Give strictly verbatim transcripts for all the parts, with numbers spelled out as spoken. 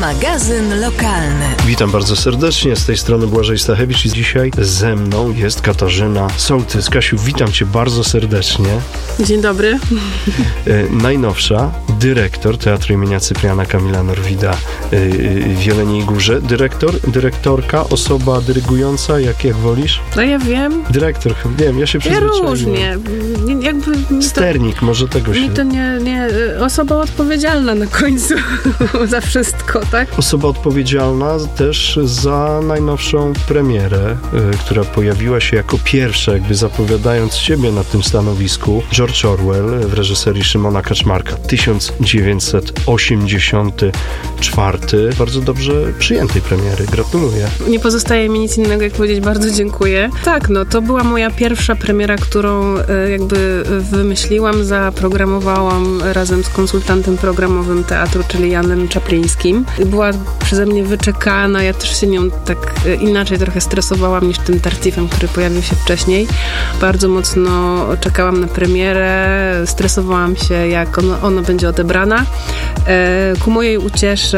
Magazyn lokalny. Witam bardzo serdecznie, z tej strony Błażej Stachewicz i dzisiaj ze mną jest Katarzyna Sołtys. Kasiu, witam Cię bardzo serdecznie. Dzień dobry. E, najnowsza dyrektor Teatru imienia Cypriana Kamila Norwida e, w Jeleniej Górze. Dyrektor, dyrektorka, osoba dyrygująca, jak, jak wolisz? No ja wiem. Dyrektor, wiem, ja się przyzwyczaiłem. Ja różnie. Jakby Sternik, to, może tego się... Mi to nie, nie... Osoba odpowiedzialna na końcu za wszystko, tak? Osoba odpowiedzialna też za najnowszą premierę, y, która pojawiła się jako pierwsza, jakby zapowiadając siebie na tym stanowisku. George Orwell w reżyserii Szymona Kaczmarka, tysiąc dziewięćset osiemdziesiąty czwarty. Bardzo dobrze przyjętej premiery. Gratuluję. Nie pozostaje mi nic innego, jak powiedzieć bardzo dziękuję. Tak, no to była moja pierwsza premiera, którą y, jakby wymyśliłam, zaprogramowałam razem z konsultantem programowym teatru, czyli Janem Czaplińskim. Była przeze mnie wyczekana, ja też się nią tak inaczej trochę stresowałam niż tym tartifem, który pojawił się wcześniej. Bardzo mocno czekałam na premierę, stresowałam się, jak ono, ona będzie odebrana. E, ku mojej uciesze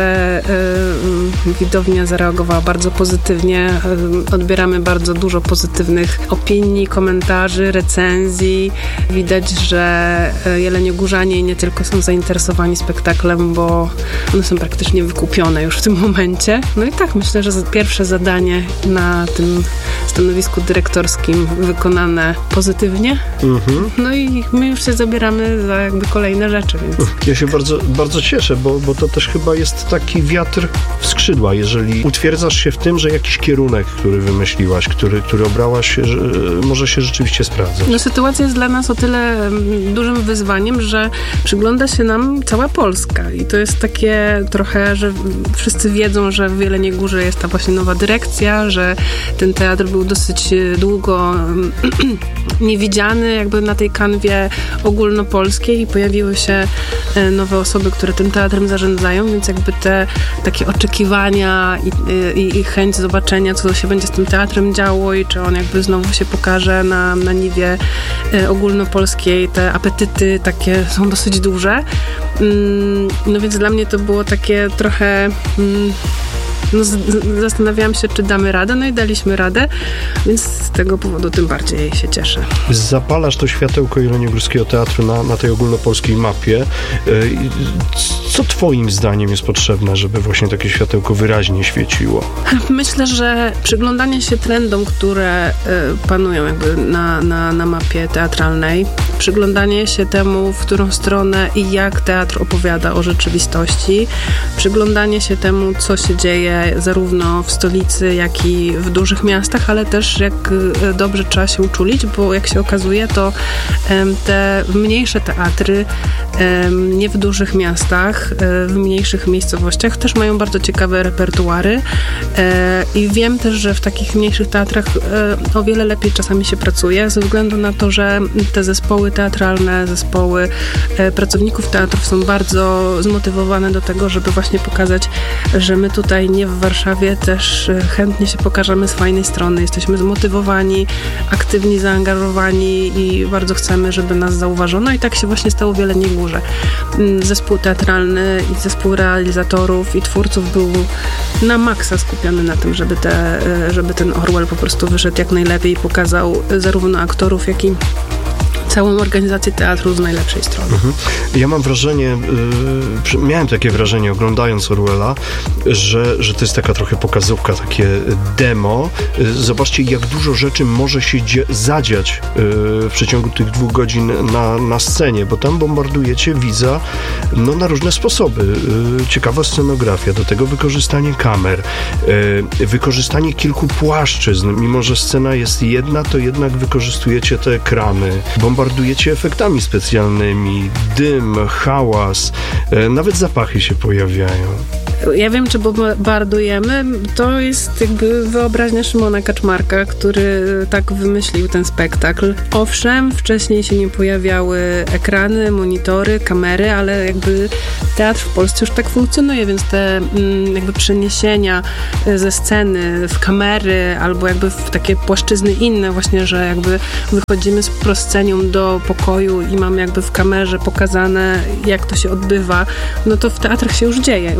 e, widownia zareagowała bardzo pozytywnie. E, odbieramy bardzo dużo pozytywnych opinii, komentarzy, recenzji. Widać, że jeleniogórzanie nie tylko są zainteresowani spektaklem, bo one są praktycznie wykupione już w tym momencie. No i tak, myślę, że pierwsze zadanie na tym stanowisku dyrektorskim wykonane pozytywnie. Mhm. No i my już się zabieramy za jakby kolejne rzeczy. Więc... Ja się bardzo, bardzo cieszę, bo, bo to też chyba jest taki wiatr w skrzydła, jeżeli utwierdzasz się w tym, że jakiś kierunek, który wymyśliłaś, który, który obrałaś, że może się rzeczywiście sprawdzać. No, sytuacja jest dla nas o tyle dużym wyzwaniem, że przygląda się nam cała Polska i to jest takie trochę, że wszyscy wiedzą, że w Jeleniej Górze jest ta właśnie nowa dyrekcja, że ten teatr był dosyć długo niewidziany jakby na tej kanwie ogólnopolskiej i pojawiły się nowe osoby, które tym teatrem zarządzają, więc jakby te takie oczekiwania i, i, i chęć zobaczenia, co się będzie z tym teatrem działo i czy on jakby znowu się pokaże na, na niwie ogólnopolskiej, te apetyty takie są dosyć duże. No więc dla mnie to było takie trochę... No, z- zastanawiałam się, czy damy radę, no i daliśmy radę, więc z tego powodu tym bardziej się cieszę. Zapalasz to światełko Jeleniogórskiego Teatru na, na tej ogólnopolskiej mapie. Co twoim zdaniem jest potrzebne, żeby właśnie takie światełko wyraźnie świeciło? Myślę, że przyglądanie się trendom, które y, panują jakby na, na, na mapie teatralnej, przyglądanie się temu, w którą stronę i jak teatr opowiada o rzeczywistości, przyglądanie się temu, co się dzieje zarówno w stolicy, jak i w dużych miastach, ale też jak dobrze trzeba się uczulić, bo jak się okazuje, to um, te mniejsze teatry um, nie w dużych miastach, w mniejszych miejscowościach też mają bardzo ciekawe repertuary i wiem też, że w takich mniejszych teatrach o wiele lepiej czasami się pracuje, ze względu na to, że te zespoły teatralne, zespoły pracowników teatrów są bardzo zmotywowane do tego, żeby właśnie pokazać, że my tutaj nie w Warszawie też chętnie się pokażemy z fajnej strony. Jesteśmy zmotywowani, aktywni, zaangażowani i bardzo chcemy, żeby nas zauważono i tak się właśnie stało w Jeleniej Górze. Zespół teatralny i zespół realizatorów i twórców był na maksa skupiony na tym, żeby, te, żeby ten Orwell po prostu wyszedł jak najlepiej i pokazał zarówno aktorów, jak i całą organizację teatru z najlepszej strony. Mhm. Ja mam wrażenie, yy, miałem takie wrażenie oglądając Orwella, że, że to jest taka trochę pokazówka, takie demo. Yy, zobaczcie, jak dużo rzeczy może się dzie- zadziać yy, w przeciągu tych dwóch godzin na, na scenie, bo tam bombardujecie widza no, na różne sposoby. Yy, ciekawa scenografia, do tego wykorzystanie kamer, yy, wykorzystanie kilku płaszczyzn. Mimo że scena jest jedna, to jednak wykorzystujecie te ekrany. Bombardujecie efektami specjalnymi, dym, hałas, e, nawet zapachy się pojawiają. Ja wiem, czy bombardujemy. To jest jakby wyobraźnia Szymona Kaczmarka, który tak wymyślił ten spektakl. Owszem, wcześniej się nie pojawiały ekrany, monitory, kamery, ale jakby teatr w Polsce już tak funkcjonuje, więc te jakby przeniesienia ze sceny w kamery albo jakby w takie płaszczyzny inne właśnie, że jakby wychodzimy z proscenią do pokoju i mamy jakby w kamerze pokazane, jak to się odbywa, no to w teatrach się już dzieje, już od dawna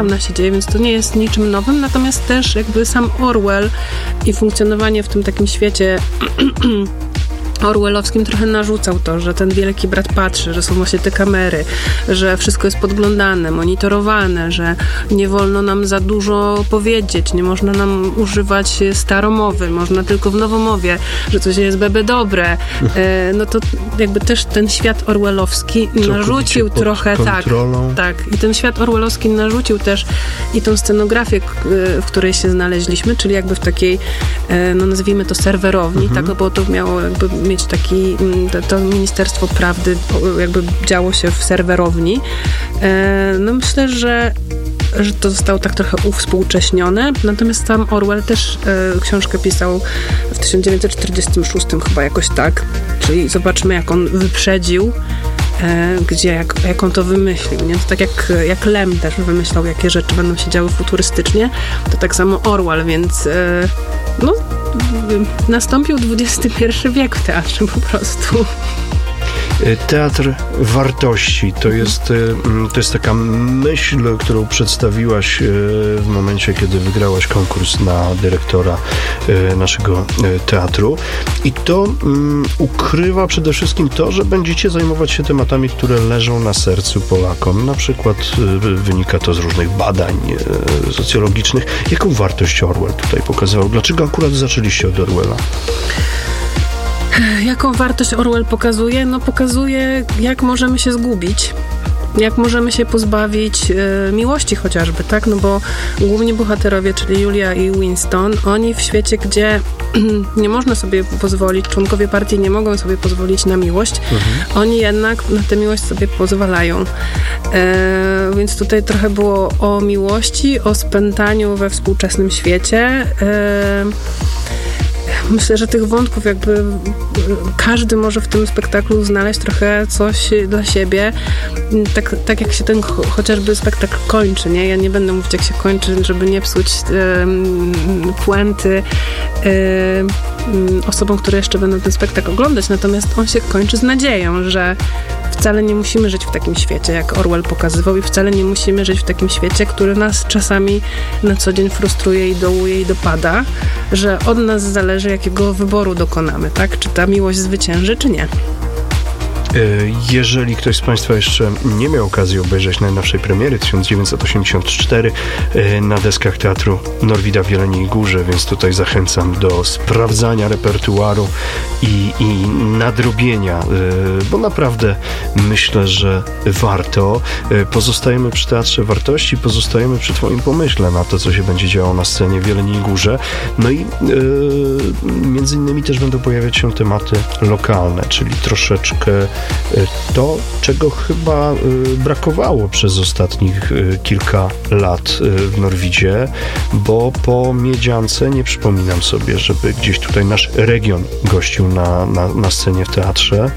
niedawna się dzieje, więc to nie jest niczym nowym, natomiast też jakby sam Orwell i funkcjonowanie w tym takim świecie orwellowskim trochę narzucał to, że ten wielki brat patrzy, że są właśnie te kamery, że wszystko jest podglądane, monitorowane, że nie wolno nam za dużo powiedzieć, nie można nam używać staromowy, można tylko w nowomowie, że coś jest bebe dobre. E, no to jakby też ten świat orwellowski narzucił trochę, tak, tak. I ten świat orwellowski narzucił też i tą scenografię, w której się znaleźliśmy, czyli jakby w takiej, no nazwijmy to serwerowni, mhm. tak, bo to miało jakby mieć taki, to, to Ministerstwo Prawdy jakby działo się w serwerowni. No myślę, że że to zostało tak trochę uwspółcześnione. Natomiast sam Orwell też e, książkę pisał w tysiąc dziewięćset czterdziestym szóstym chyba jakoś tak. Czyli zobaczmy, jak on wyprzedził, e, gdzie, jak, jak on to wymyślił. Nie? To tak jak, jak Lem też wymyślał, jakie rzeczy będą się działy futurystycznie, to tak samo Orwell, więc e, no, nastąpił dwudziesty pierwszy wiek w teatrze po prostu. Teatr wartości to jest, to jest taka myśl, którą przedstawiłaś w momencie, kiedy wygrałaś konkurs na dyrektora naszego teatru. I to ukrywa przede wszystkim to, że będziecie zajmować się tematami, które leżą na sercu Polakom. Na przykład wynika to z różnych badań socjologicznych. Jaką wartość Orwell tutaj pokazał? Dlaczego akurat zaczęliście od Orwella? Jaką wartość Orwell pokazuje? No pokazuje, jak możemy się zgubić, jak możemy się pozbawić e, miłości chociażby, tak? No bo główni bohaterowie, czyli Julia i Winston, oni w świecie, gdzie nie można sobie pozwolić, członkowie partii nie mogą sobie pozwolić na miłość, mhm. oni jednak na tę miłość sobie pozwalają. E, więc tutaj trochę było o miłości, o spętaniu we współczesnym świecie. E, Myślę, że tych wątków jakby każdy może w tym spektaklu znaleźć trochę coś dla siebie. Tak, tak jak się ten chociażby spektakl kończy, nie? Ja nie będę mówić, jak się kończy, żeby nie psuć um, puenty um, osobom, które jeszcze będą ten spektakl oglądać. Natomiast on się kończy z nadzieją, że wcale nie musimy żyć w takim świecie, jak Orwell pokazywał, i wcale nie musimy żyć w takim świecie, który nas czasami na co dzień frustruje i dołuje i dopada, że od nas zależy, jakiego wyboru dokonamy, tak? Czy ta miłość zwycięży, czy nie. Jeżeli ktoś z Państwa jeszcze nie miał okazji obejrzeć najnowszej premiery tysiąc dziewięćset osiemdziesiąt cztery na deskach Teatru Norwida w Jeleniej Górze, więc tutaj zachęcam do sprawdzania repertuaru i, i nadrobienia, bo naprawdę myślę, że warto. Pozostajemy przy Teatrze Wartości, pozostajemy przy Twoim pomyśle na to, co się będzie działo na scenie w Jeleniej Górze. No i yy, między innymi też będą pojawiać się tematy lokalne, czyli troszeczkę to, czego chyba brakowało przez ostatnich kilka lat w Norwidzie, bo po Miedziance nie przypominam sobie, żeby gdzieś tutaj nasz region gościł na, na, na scenie w teatrze.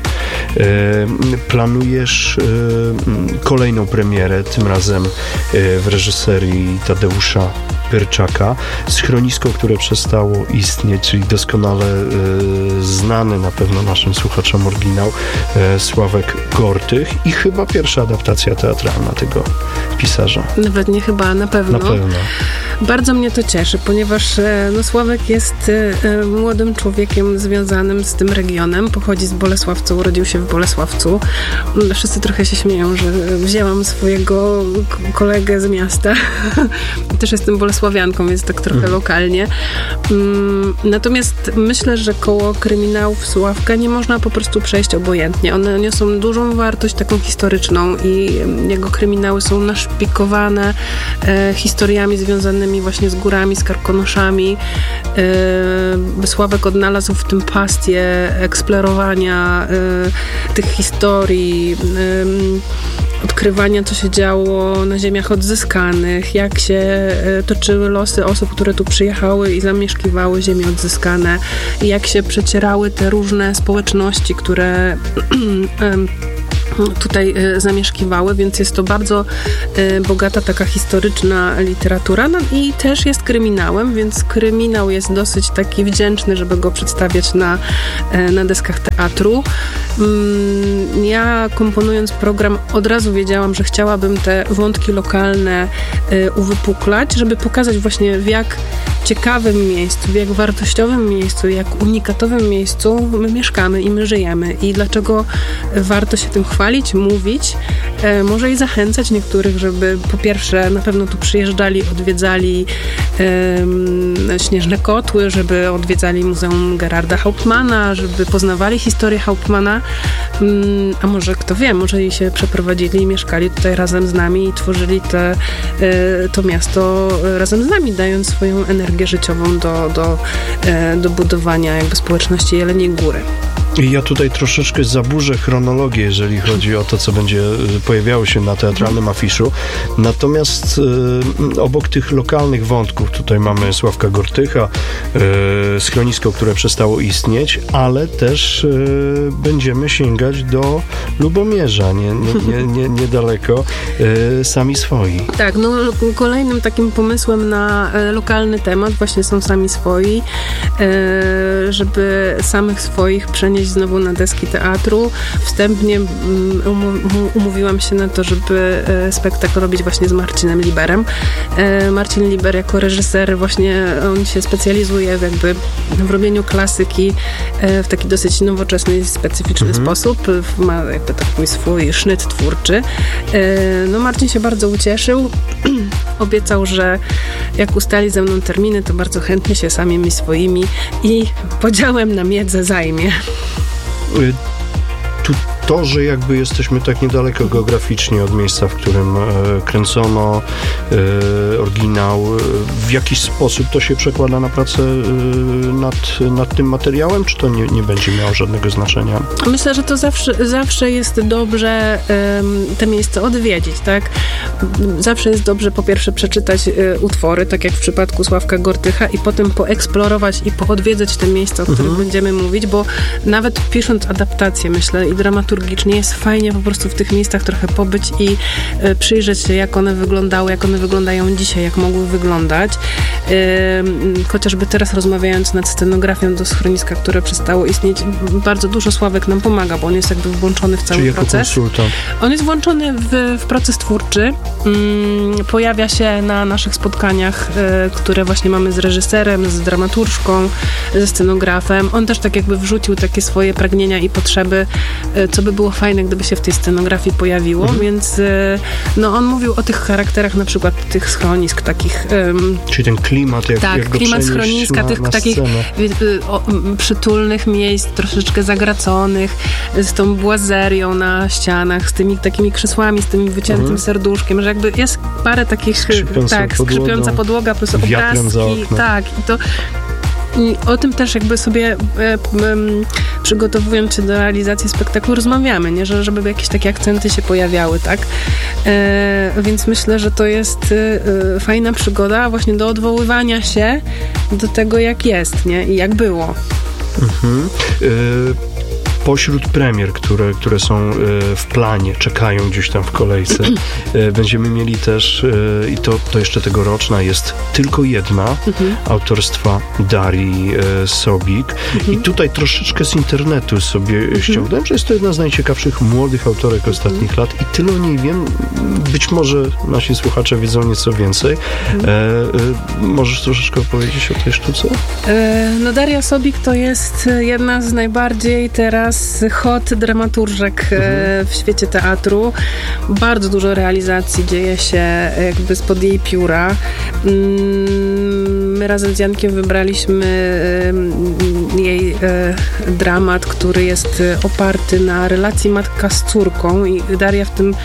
Planujesz kolejną premierę, tym razem w reżyserii Tadeusza Pyrczaka, schronisko, które przestało istnieć, czyli doskonale y, znany na pewno naszym słuchaczom oryginał y, Sławek Gortych i chyba pierwsza adaptacja teatralna tego pisarza. Nawet nie chyba, na pewno. Na pewno. Bardzo mnie to cieszy, ponieważ no, Sławek jest y, młodym człowiekiem związanym z tym regionem, pochodzi z Bolesławca, urodził się w Bolesławcu. Wszyscy trochę się śmieją, że wzięłam swojego k- kolegę z miasta. Też jestem bolesławianką, więc tak trochę mhm. lokalnie. Um, natomiast myślę, że koło kryminałów Sławka nie można po prostu przejść obojętnie. One niosą dużą wartość taką historyczną i jego kryminały są naszpikowane e, historiami związanymi właśnie z górami, z karkonoszami. E, Sławek odnalazł w tym pasję eksplorowania e, tych historii, e, odkrywania, co się działo na ziemiach odzyskanych, jak się e, toczyły losy osób, które tu przyjechały i zamieszkiwały ziemie odzyskane, i jak się przecierały te różne społeczności, które e, tutaj y, zamieszkiwały, więc jest to bardzo y, bogata taka historyczna literatura, no i też jest kryminałem, więc kryminał jest dosyć taki wdzięczny, żeby go przedstawiać na, y, na deskach teatru. Mm, ja komponując program od razu wiedziałam, że chciałabym te wątki lokalne y, uwypuklać, żeby pokazać właśnie w jak ciekawym miejscu, w jak wartościowym miejscu, jak unikatowym miejscu my mieszkamy i my żyjemy i dlaczego warto się tym chwalić, mówić, e, może i zachęcać niektórych, żeby po pierwsze na pewno tu przyjeżdżali, odwiedzali e, Śnieżne Kotły, żeby odwiedzali Muzeum Gerarda Hauptmana, żeby poznawali historię Hauptmana, mm, a może kto wie, może i się przeprowadzili i mieszkali tutaj razem z nami i tworzyli te, e, to miasto razem z nami, dając swoją energię życiową do, do, e, do budowania jakby społeczności Jeleniej Góry. Ja tutaj troszeczkę zaburzę chronologię, jeżeli chodzi o to, co będzie pojawiało się na teatralnym afiszu. Natomiast y, obok tych lokalnych wątków, tutaj mamy Sławka Gortycha, y, schronisko, które przestało istnieć, ale też y, będziemy sięgać do Lubomierza, nie, nie, nie, nie, niedaleko, y, Sami Swoi. Tak, no kolejnym takim pomysłem na y, lokalny temat właśnie są Sami Swoi, y, żeby samych swoich przenieść znowu na deski teatru. Wstępnie umówiłam się na to, żeby spektakl robić właśnie z Marcinem Liberem. Marcin Liber jako reżyser właśnie on się specjalizuje w jakby w robieniu klasyki w taki dosyć nowoczesny, specyficzny mhm. sposób. Ma jakby taki swój sznyt twórczy. No Marcin się bardzo ucieszył. Obiecał, że jak ustali ze mną terminy, to bardzo chętnie się samymi swoimi i podziałem na miedzę zajmie. Tu to, że jakby jesteśmy tak niedaleko geograficznie od miejsca, w którym e, kręcono e, oryginał, w jakiś sposób to się przekłada na pracę e, nad, nad tym materiałem, czy to nie, nie będzie miało żadnego znaczenia? Myślę, że to zawsze, zawsze jest dobrze e, te miejsce odwiedzić, tak? Zawsze jest dobrze po pierwsze przeczytać e, utwory, tak jak w przypadku Sławka Gortycha i potem poeksplorować i poodwiedzać te miejsca, o których mhm. będziemy mówić, bo nawet pisząc adaptację, myślę, i dramaturgicznie jest fajnie po prostu w tych miejscach trochę pobyć i y, przyjrzeć się, jak one wyglądały, jak one wyglądają dzisiaj, jak mogły wyglądać. Y, y, chociażby teraz rozmawiając nad scenografią do schroniska, które przestało istnieć, bardzo dużo Sławek nam pomaga, bo on jest jakby włączony w cały Czyli jako proces. konsultant. On jest włączony w, w proces twórczy. Y, pojawia się na naszych spotkaniach, y, które właśnie mamy z reżyserem, z dramaturżką, ze scenografem. On też tak jakby wrzucił takie swoje pragnienia i potrzeby, y, co by było fajne, gdyby się w tej scenografii pojawiło, mhm. więc no on mówił o tych charakterach na przykład tych schronisk takich. Um, Czyli ten klimat, jak, tak, jak go klimat schroniska, na, tych na takich y, o, przytulnych miejsc, troszeczkę zagraconych, z tą błazerią na ścianach, z tymi takimi krzesłami, z tym wyciętym mhm. serduszkiem, że jakby jest parę takich, skrzypiąca tak, podłogą, skrzypiąca podłoga, plus obrazki, tak, i to I o tym też jakby sobie e, e, przygotowując się do realizacji spektaklu rozmawiamy, nie? Że, żeby jakieś takie akcenty się pojawiały, tak? E, więc myślę, że to jest e, fajna przygoda właśnie do odwoływania się do tego, jak jest, nie? I jak było. Mhm. Y- Pośród premier, które, które są w planie, czekają gdzieś tam w kolejce, będziemy mieli też, i to, to jeszcze tegoroczna, jest tylko jedna, mhm. autorstwa Darii Sobik. Mhm. I tutaj troszeczkę z internetu sobie mhm. ściągnąłem, że jest to jedna z najciekawszych młodych autorek ostatnich mhm. lat i tyle o niej wiem. Być może nasi słuchacze wiedzą nieco więcej. Mhm. E, możesz troszeczkę opowiedzieć o tej sztuce? E, no Daria Sobik to jest jedna z najbardziej teraz hot dramaturżek mhm. w świecie teatru. Bardzo dużo realizacji dzieje się jakby spod jej pióra. My razem z Jankiem wybraliśmy jej dramat, który jest oparty na relacji matka z córką i Daria w tym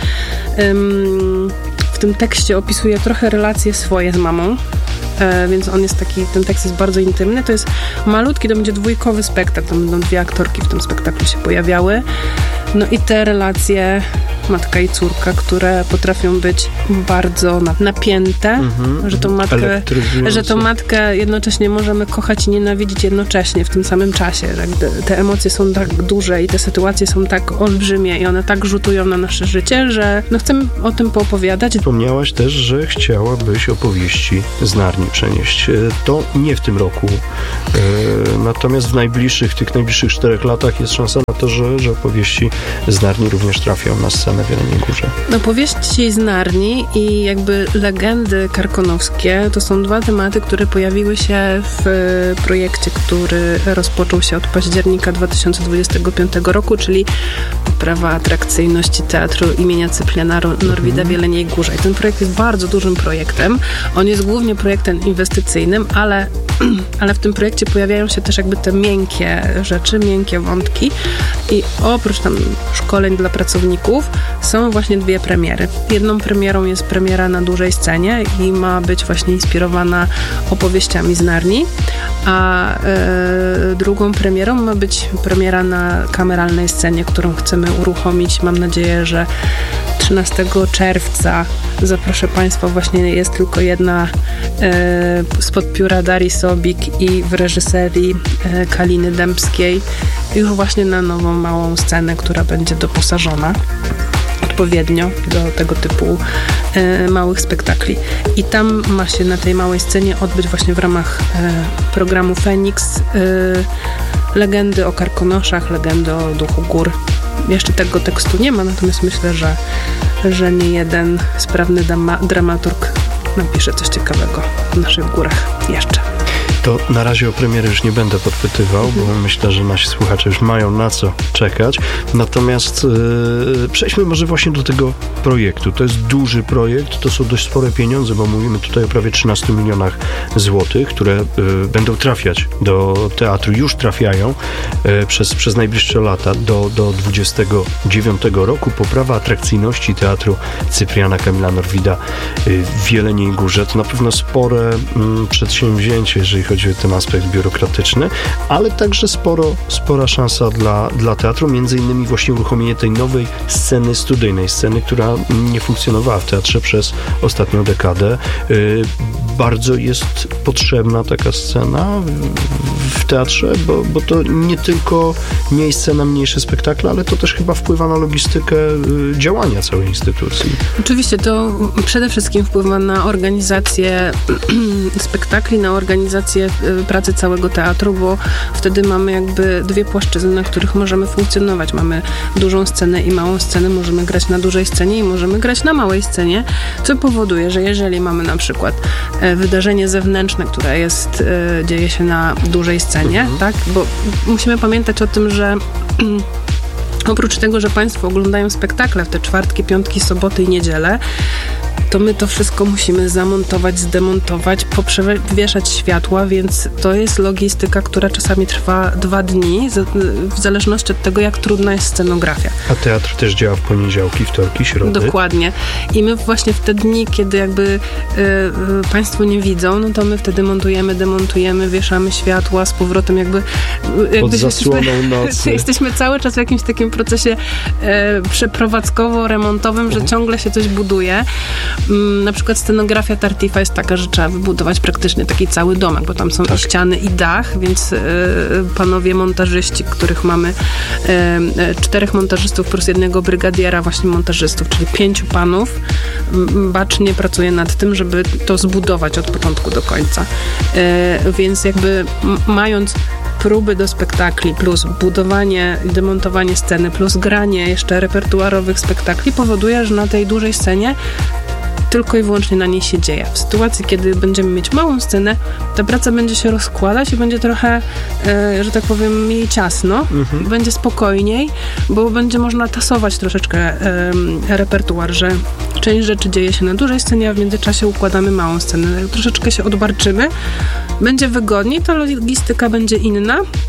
w tym tekście opisuje trochę relacje swoje z mamą. E, więc on jest taki, ten tekst jest bardzo intymny. To jest malutki, to będzie dwójkowy spektakl. Tam będą dwie aktorki w tym spektaklu się pojawiały. No i te relacje matka i córka, które potrafią być bardzo napięte, mhm. że, tą matkę, że tą matkę jednocześnie możemy kochać i nienawidzić jednocześnie w tym samym czasie. Te emocje są tak duże i te sytuacje są tak olbrzymie i one tak rzutują na nasze życie, że no chcemy o tym poopowiadać. Wspomniałaś też, że chciałabyś opowieści z Narni przenieść. To nie w tym roku. Natomiast w najbliższych, tych najbliższych czterech latach jest szansa na to, że, że opowieści z Narni również trafią na scenę w Jeleniej Górze. No, opowieści z Narni i jakby legendy karkonowskie to są dwa tematy, które pojawiły się w projekcie, który rozpoczął się od października dwa tysiące dwudziestego piątego roku, czyli Poprawa atrakcyjności Teatru imienia Cypriana Norwida w Jeleniej Górze. I ten projekt jest bardzo dużym projektem. On jest głównie projektem inwestycyjnym, ale, ale w tym projekcie pojawiają się też jakby te miękkie rzeczy, miękkie wątki i oprócz tam szkoleń dla pracowników są właśnie dwie premiery. Jedną premierą jest premiera na dużej scenie i ma być właśnie inspirowana opowieściami z Narni, a e, drugą premierą ma być premiera na kameralnej scenie, którą chcemy uruchomić. Mam nadzieję, że trzynastego czerwca. Zaproszę Państwa, właśnie jest tylko jedna e, spod pióra Darii Sobik i w reżyserii e, Kaliny Dębskiej już właśnie na nową małą scenę, która będzie doposażona odpowiednio do tego typu e, małych spektakli. I tam ma się na tej małej scenie odbyć właśnie w ramach e, programu Feniks e, legendy o Karkonoszach, legendy o duchu gór. Jeszcze tego tekstu nie ma, natomiast myślę, że, że nie jeden sprawny dama, dramaturg napisze coś ciekawego w naszych górach jeszcze. To na razie o premierę już nie będę podpytywał, bo myślę, że nasi słuchacze już mają na co czekać. Natomiast yy, przejdźmy może właśnie do tego projektu. To jest duży projekt, to są dość spore pieniądze, bo mówimy tutaj o prawie trzynastu milionach złotych, które yy, będą trafiać do teatru, już trafiają yy, przez, przez najbliższe lata do, do dwudziestego dziewiątego roku. Poprawa atrakcyjności Teatru Cypriana Kamila Norwida yy, w Jeleniej Górze. To na pewno spore yy, przedsięwzięcie, jeżeli chodzi o ten aspekt biurokratyczny, ale także sporo, spora szansa dla, dla teatru, między innymi właśnie uruchomienie tej nowej sceny studyjnej, sceny, która nie funkcjonowała w teatrze przez ostatnią dekadę. Yy, bardzo jest potrzebna taka scena w, w teatrze, bo, bo to nie tylko miejsce na mniejsze spektakle, ale to też chyba wpływa na logistykę yy, działania całej instytucji. Oczywiście to przede wszystkim wpływa na organizację spektakli, na organizację pracy całego teatru, bo wtedy mamy jakby dwie płaszczyzny, na których możemy funkcjonować. Mamy dużą scenę i małą scenę, możemy grać na dużej scenie i możemy grać na małej scenie, co powoduje, że jeżeli mamy na przykład wydarzenie zewnętrzne, które jest, dzieje się na dużej scenie, mhm. tak, bo musimy pamiętać o tym, że oprócz tego, że Państwo oglądają spektakle w te czwartki, piątki, soboty i niedzielę, to my to wszystko musimy zamontować, zdemontować, poprzewieszać światła, więc to jest logistyka, która czasami trwa dwa dni, w zależności od tego, jak trudna jest scenografia. A teatr też działa w poniedziałki, wtorki, środy. Dokładnie. I my właśnie w te dni, kiedy jakby y, y, Państwo nie widzą, no to my wtedy montujemy, demontujemy, wieszamy światła, z powrotem jakby... jakby pod zasłoną jesteśmy, nocy. Jesteśmy cały czas w jakimś takim procesie y, przeprowadzkowo-remontowym, uh-huh. że ciągle się coś buduje. Na przykład scenografia Tartifa jest taka, że trzeba wybudować praktycznie taki cały domek, bo tam są tak. i ściany, i dach, więc y, panowie montażyści, których mamy y, y, czterech montażystów plus jednego brygadiera właśnie montażystów, czyli pięciu panów, m, bacznie pracuje nad tym, żeby to zbudować od początku do końca. Y, więc jakby m, mając próby do spektakli, plus budowanie i demontowanie sceny, plus granie jeszcze repertuarowych spektakli powoduje, że na tej dużej scenie tylko i wyłącznie na niej się dzieje. W sytuacji, kiedy będziemy mieć małą scenę, ta praca będzie się rozkładać i będzie trochę, e, że tak powiem, mniej ciasno, mhm. będzie spokojniej, bo będzie można tasować troszeczkę e, repertuar, że część rzeczy dzieje się na dużej scenie, a w międzyczasie układamy małą scenę. Troszeczkę się odbarczymy, będzie wygodniej, ta logistyka będzie inna,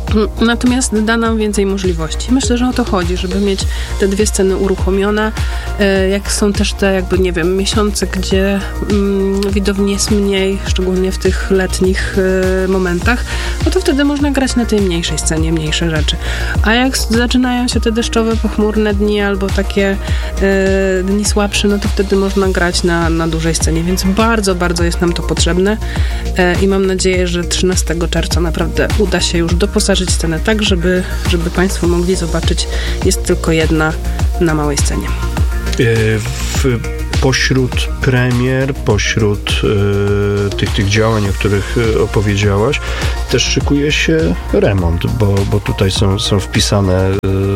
Natomiast da nam więcej możliwości. Myślę, że o to chodzi, żeby mieć te dwie sceny uruchomione. Jak są też te jakby, nie wiem, miesiące, gdzie mm, widowni jest mniej, szczególnie w tych letnich y, momentach, no to wtedy można grać na tej mniejszej scenie, mniejsze rzeczy. A jak zaczynają się te deszczowe, pochmurne dni albo takie y, dni słabsze, no to wtedy można grać na, na dużej scenie, więc bardzo, bardzo jest nam to potrzebne y, i mam nadzieję, że trzynastego czerwca naprawdę uda się już doposażyć scenę tak, żeby, żeby Państwo mogli zobaczyć, jest tylko jedna na małej scenie. W, pośród premier, pośród y, tych, tych działań, o których opowiedziałaś, też szykuje się remont, bo, bo tutaj są, są wpisane y,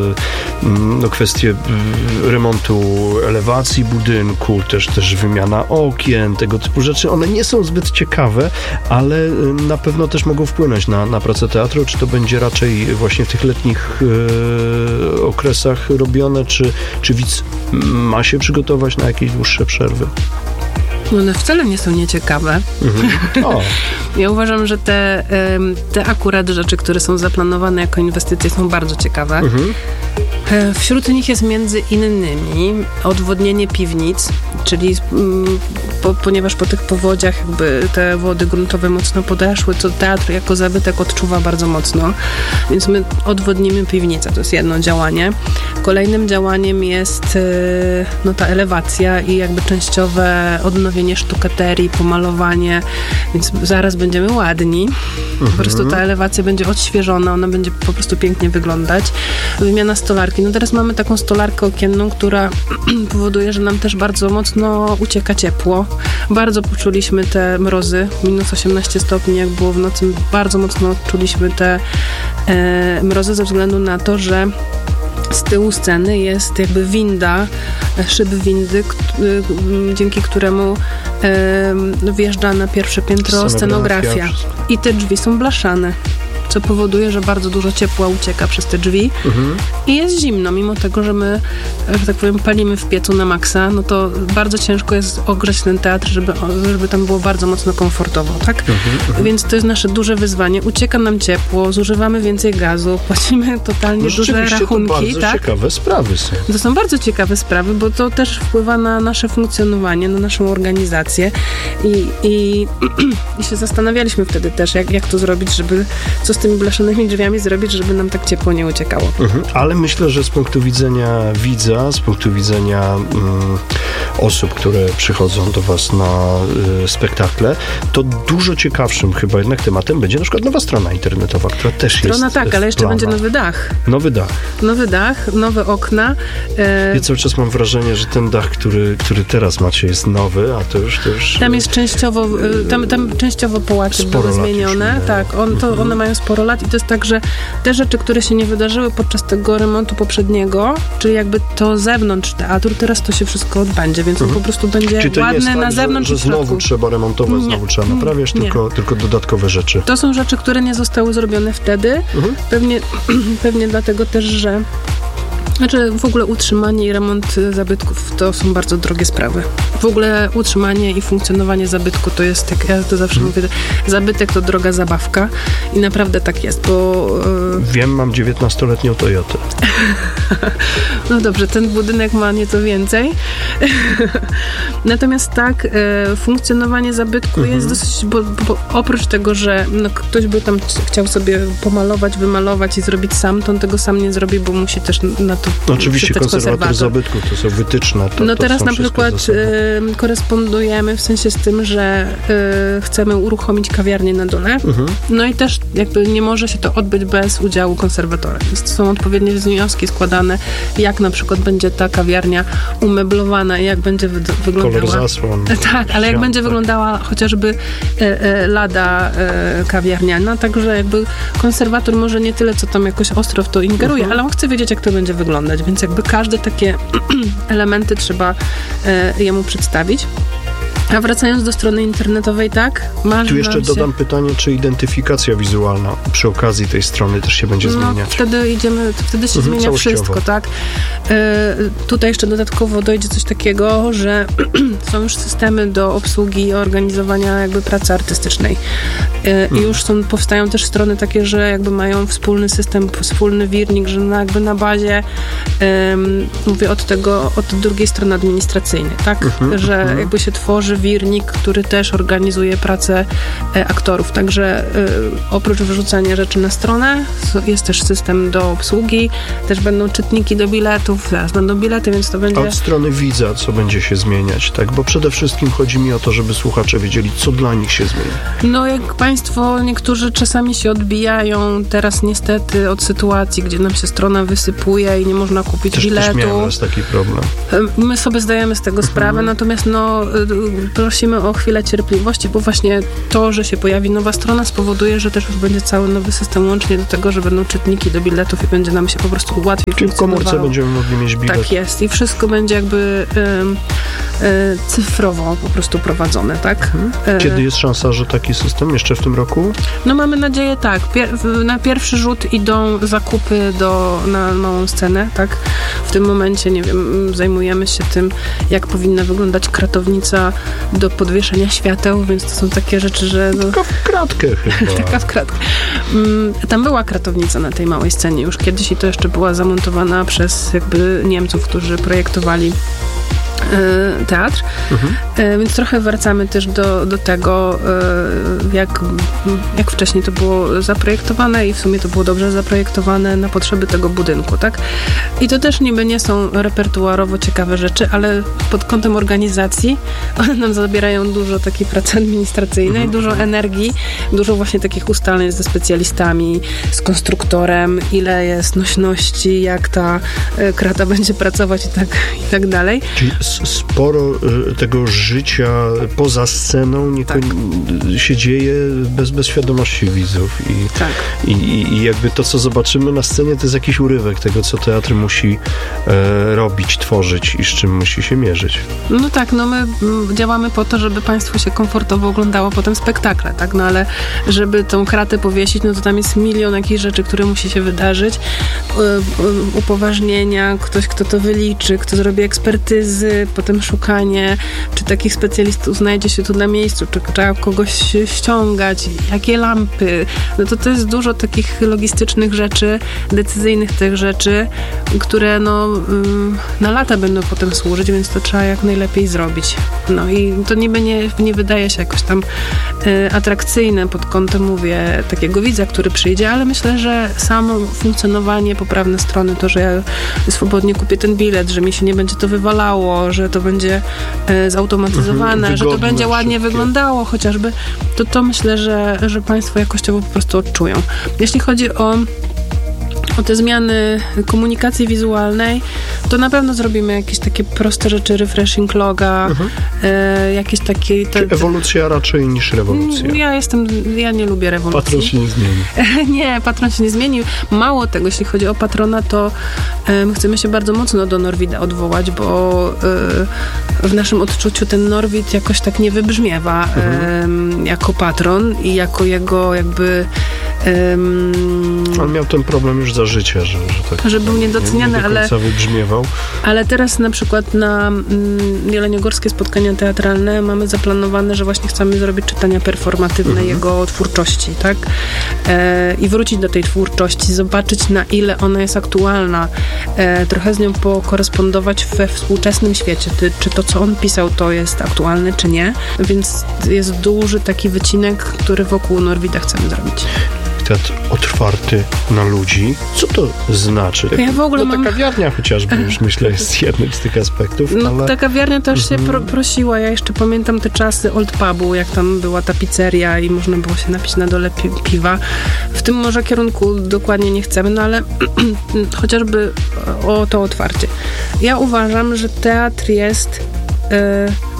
no, kwestie y, remontu elewacji budynku, też, też wymiana okien, tego typu rzeczy. One nie są zbyt ciekawe, ale y, na pewno też mogą wpłynąć na, na pracę teatru. Czy to będzie raczej właśnie w tych letnich y, okresach robione, czy, czy widz ma się przygotować na jakieś dłuższe przerwy? One wcale nie są nieciekawe. Mhm. O. Ja uważam, że te, te akurat rzeczy, które są zaplanowane jako inwestycje, są bardzo ciekawe. Mhm. Wśród nich jest między innymi odwodnienie piwnic, czyli po, ponieważ po tych powodziach jakby te wody gruntowe mocno podeszły, to teatr jako zabytek odczuwa bardzo mocno, więc my odwodnimy piwnicę, to jest jedno działanie. Kolejnym działaniem jest no, ta elewacja i jakby częściowe odnowienie sztukaterii, pomalowanie, więc zaraz będziemy ładni. Mhm. Po prostu ta elewacja będzie odświeżona, ona będzie po prostu pięknie wyglądać. Wymiana stolarki. No teraz mamy taką stolarkę okienną, która powoduje, że nam też bardzo mocno ucieka ciepło. Bardzo poczuliśmy te mrozy, minus osiemnaście stopni, jak było w nocy. Bardzo mocno odczuliśmy te e, mrozy ze względu na to, że z tyłu sceny jest jakby winda, szyb windy, k- dzięki któremu e, wjeżdża na pierwsze piętro scenografia. I te drzwi są blaszane, co powoduje, że bardzo dużo ciepła ucieka przez te drzwi mhm. i jest zimno, mimo tego, że my, że tak powiem, palimy w piecu na maksa, no to bardzo ciężko jest ogrzać ten teatr, żeby, żeby tam było bardzo mocno komfortowo, tak? Mhm, mhm. Więc to jest nasze duże wyzwanie. Ucieka nam ciepło, zużywamy więcej gazu, płacimy totalnie no duże rachunki. To bardzo tak? ciekawe sprawy są. To są bardzo ciekawe sprawy, bo to też wpływa na nasze funkcjonowanie, na naszą organizację i, i, i się zastanawialiśmy wtedy też, jak, jak to zrobić, żeby co z tymi blaszanymi drzwiami zrobić, żeby nam tak ciepło nie uciekało. Mhm. Ale myślę, że z punktu widzenia widza, z punktu widzenia mm, osób, które przychodzą do was na y, spektakle, to dużo ciekawszym chyba jednak tematem będzie na przykład nowa strona internetowa, która też strona, jest Strona tak, ale jeszcze plana. będzie nowy dach. Nowy dach. Nowy dach, nowe okna. Ja cały czas mam wrażenie, że ten dach, który, który teraz macie, jest nowy, a to już... To już tam jest częściowo, tam, tam częściowo połacie były zmienione. Tak, on, to, one mają sporo lat i to jest tak, że te rzeczy, które się nie wydarzyły podczas tego remontu poprzedniego, czyli jakby to zewnątrz teatru, teraz to się wszystko odbędzie, więc on mhm. po prostu będzie czyli to ładny nie jest tak, na zewnątrz że, że znowu trzeba remontować, nie, znowu trzeba naprawiać, tylko, tylko dodatkowe rzeczy. To są rzeczy, które nie zostały zrobione wtedy. Mhm. Pewnie, pewnie dlatego też, że Znaczy w ogóle utrzymanie i remont zabytków to są bardzo drogie sprawy. W ogóle utrzymanie i funkcjonowanie zabytku to jest, jak ja to zawsze mówię, zabytek to droga zabawka i naprawdę tak jest, bo... Wiem, mam dziewiętnastoletnią Toyotę. No dobrze, ten budynek ma nieco więcej. Natomiast tak, funkcjonowanie zabytku mhm. jest dosyć, bo, bo oprócz tego, że no, ktoś by tam chciał sobie pomalować, wymalować i zrobić sam, to on tego sam nie zrobi, bo musi też na to no, oczywiście konserwator zabytków, to są wytyczne. To, no to teraz na przykład y, korespondujemy w sensie z tym, że y, chcemy uruchomić kawiarnię na dole. Mhm. No i też jakby nie może się to odbyć bez udziału konserwatora. Więc są odpowiednie wnioski składane, jak na przykład będzie ta kawiarnia umeblowana i jak będzie wy- wyglądała. Kolor zasłon. Tak, ale jak będzie tak. wyglądała chociażby e, e, lada e, kawiarniana, także jakby konserwator może nie tyle, co tam jakoś ostro w to ingeruje, mhm. ale on chce wiedzieć, jak to będzie wyglądać, więc jakby każde takie elementy trzeba e, jemu przedstawić. A wracając do strony internetowej, tak? Marzy Tu jeszcze nam się... dodam pytanie, czy identyfikacja wizualna przy okazji tej strony też się będzie no, zmieniać? Wtedy idziemy, wtedy się Mhm, zmienia wszystko, tak? E, tutaj jeszcze dodatkowo dojdzie coś takiego, że są już systemy do obsługi i organizowania jakby pracy artystycznej. E, mhm. I już są, powstają też strony takie, że jakby mają wspólny system, wspólny wirnik, że na, jakby na bazie e, mówię od tego, od drugiej strony administracyjnej, tak? Mhm, że mhm. jakby się tworzy wirnik, który też organizuje pracę e, aktorów. Także e, oprócz wyrzucania rzeczy na stronę, jest też system do obsługi, też będą czytniki do biletów, zaraz będą bilety, więc to będzie... A od strony widza, co będzie się zmieniać, tak? Bo przede wszystkim chodzi mi o to, żeby słuchacze wiedzieli, co dla nich się zmieni. No jak Państwo, niektórzy czasami się odbijają teraz niestety od sytuacji, gdzie nam się strona wysypuje i nie można kupić też, biletu. Też miałem raz taki problem. My sobie zdajemy z tego sprawę, mhm. natomiast no prosimy o chwilę cierpliwości, bo właśnie to, że się pojawi nowa strona spowoduje, że też już będzie cały nowy system łącznie do tego, że będą czytniki do biletów i będzie nam się po prostu łatwiej Czyli w komórce będziemy mogli mieć bilet. Tak jest i wszystko będzie jakby y, y, cyfrowo po prostu prowadzone, tak? Mhm. Kiedy jest szansa, że taki system jeszcze w tym roku? No mamy nadzieję tak. Pier- na pierwszy rzut idą zakupy do, na małą scenę, tak? W tym momencie, nie wiem, zajmujemy się tym, jak powinna wyglądać kratownica do podwieszenia świateł, więc to są takie rzeczy, że... No, taka w kratkę chyba. Taka w kratkę. Tam była kratownica na tej małej scenie już kiedyś i to jeszcze była zamontowana przez jakby Niemców, którzy projektowali teatr, mhm. więc trochę wracamy też do, do tego, jak, jak wcześniej to było zaprojektowane i w sumie to było dobrze zaprojektowane na potrzeby tego budynku, tak? I to też niby nie są repertuarowo ciekawe rzeczy, ale pod kątem organizacji one nam zabierają dużo takiej pracy administracyjnej, mhm. dużo energii, dużo właśnie takich ustaleń ze specjalistami, z konstruktorem, ile jest nośności, jak ta krata będzie pracować i tak, i tak dalej. Czyli sporo tego życia poza sceną nie tak. się dzieje bez, bez świadomości widzów i, tak. i, i jakby to, co zobaczymy na scenie, to jest jakiś urywek tego, co teatr musi e, robić, tworzyć i z czym musi się mierzyć. No tak, no my działamy po to, żeby Państwu się komfortowo oglądało potem spektakle, tak, no ale żeby tą kratę powiesić, no to tam jest milion jakichś rzeczy, które musi się wydarzyć, upoważnienia, ktoś, kto to wyliczy, kto zrobi ekspertyzy, potem szukanie, czy takich specjalistów znajdzie się tu na miejscu, czy trzeba kogoś ściągać, jakie lampy. No to to jest dużo takich logistycznych rzeczy, decyzyjnych tych rzeczy, które no na lata będą potem służyć, więc to trzeba jak najlepiej zrobić. No i to niby nie, nie wydaje się jakoś tam y, atrakcyjne pod kątem, mówię, takiego widza, który przyjdzie, ale myślę, że samo funkcjonowanie, poprawne strony, to, że ja swobodnie kupię ten bilet, że mi się nie będzie to wywalało, że to będzie e, zautomatyzowane, mhm, że to będzie ładnie szybkie. Wyglądało chociażby, to to myślę, że, że Państwo jakościowo po prostu odczują. Jeśli chodzi o o te zmiany komunikacji wizualnej, to na pewno zrobimy jakieś takie proste rzeczy, refreshing loga, mhm. e, jakieś takie... Te, te, ewolucja raczej niż rewolucja. Ja jestem, ja nie lubię rewolucji. Patron się nie zmieni. Nie, patron się nie zmienił. Mało tego, jeśli chodzi o patrona, to e, chcemy się bardzo mocno do Norwida odwołać, bo e, w naszym odczuciu ten Norwid jakoś tak nie wybrzmiewa mhm. e, jako patron i jako jego jakby... E, On miał ten problem już za życia, że, że tak że był niedoceniany, nie, nie do końca ale wybrzmiewał. Ale teraz na przykład na mm, jeleniogórskie spotkania teatralne mamy zaplanowane, że właśnie chcemy zrobić czytania performatywne mhm. jego twórczości, tak? E, I wrócić do tej twórczości, zobaczyć na ile ona jest aktualna, e, trochę z nią pokorespondować we współczesnym świecie, ty, czy to, co on pisał, to jest aktualne, czy nie. Więc jest duży taki wycinek, który wokół Norwida chcemy zrobić. Teatr otwarty na ludzi. Co to znaczy? Ja w ogóle no, mam... ta kawiarnia chociażby już myślę jest jednym z tych aspektów. No ale... ta kawiarnia też mm-hmm. się pro- prosiła. Ja jeszcze pamiętam te czasy Old Pubu, jak tam była ta pizzeria i można było się napić na dole pi- piwa. W tym może kierunku dokładnie nie chcemy, no ale chociażby o to otwarcie. Ja uważam, że teatr jest... Yy,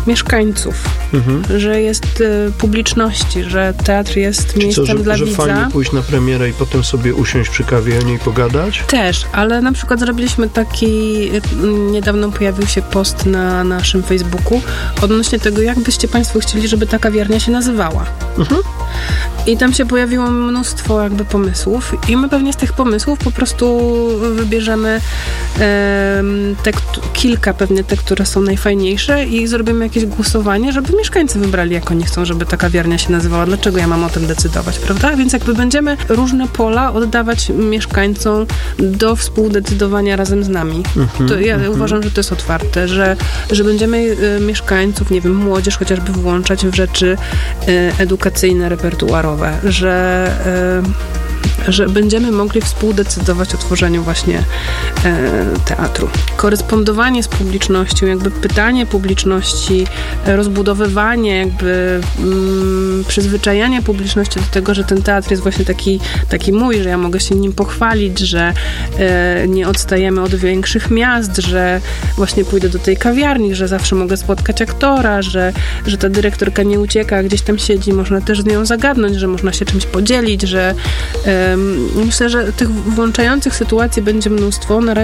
mieszkańców, mhm. że jest y, publiczności, że teatr jest Czy miejscem co, że, dla że widza. fajnie pójść na premierę i potem sobie usiąść przy kawie i o niej pogadać? Też, ale na przykład zrobiliśmy taki, niedawno pojawił się post na naszym Facebooku odnośnie tego, jak byście Państwo chcieli, żeby ta kawiarnia się nazywała. Mhm. I tam się pojawiło mnóstwo jakby pomysłów i my pewnie z tych pomysłów po prostu wybierzemy e, te, kilka pewnie te, które są najfajniejsze i zrobimy jakieś głosowanie, żeby mieszkańcy wybrali, jak oni chcą, żeby ta kawiarnia się nazywała. Dlaczego ja mam o tym decydować, prawda? Więc jakby będziemy różne pola oddawać mieszkańcom do współdecydowania razem z nami. Mm-hmm, to ja mm-hmm. uważam, że to jest otwarte, że, że będziemy y, mieszkańców, nie wiem, młodzież chociażby włączać w rzeczy y, edukacyjne, repertuarowe, że y, że będziemy mogli współdecydować o tworzeniu właśnie e, teatru. Korespondowanie z publicznością, jakby pytanie publiczności, rozbudowywanie, jakby mm, przyzwyczajanie publiczności do tego, że ten teatr jest właśnie taki, taki mój, że ja mogę się nim pochwalić, że e, nie odstajemy od większych miast, że właśnie pójdę do tej kawiarni, że zawsze mogę spotkać aktora, że, że ta dyrektorka nie ucieka, gdzieś tam siedzi, można też z nią zagadnąć, że można się czymś podzielić, że e, myślę, że tych włączających sytuacji będzie mnóstwo. Na razie